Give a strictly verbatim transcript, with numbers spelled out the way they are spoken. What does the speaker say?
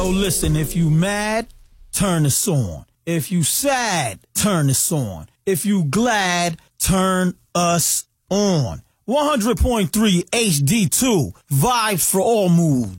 Oh, listen, if you mad, turn this on. If you sad, turn this on. If you glad, turn us on. one hundred point three H D two, vibes for all moods.